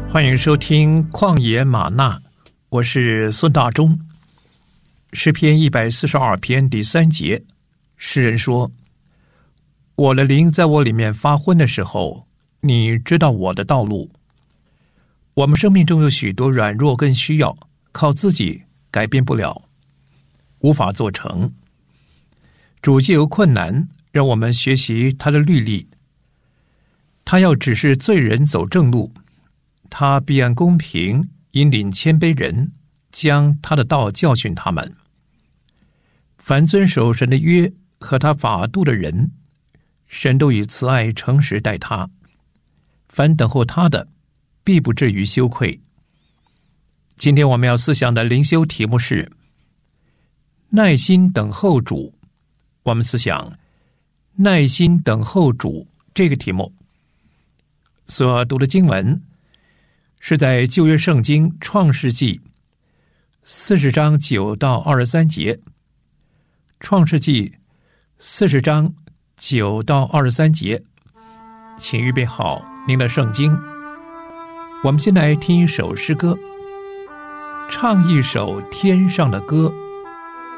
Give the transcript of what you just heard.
欢迎收听旷野吗哪，我是孙大中。诗篇142篇第3节，诗人说：我的灵在我里面发昏的时候，你知道我的道路。我们生命中有许多软弱跟需要，靠自己改变不了，无法做成。主藉由困难让我们学习他的律例，他要指示罪人走正路，他必按公平引领谦卑人，将他的道教训他们。凡遵守神的约和他法度的人，神都以慈爱诚实待他。凡等候他的，必不至于羞愧。今天我们要思想的灵修题目是耐心等候主。我们思想耐心等候主这个题目。所读的经文是在旧约圣经创世纪40章9到23节。创世纪40章9到23节，请预备好您的圣经。我们先来听一首诗歌，唱一首天上的歌。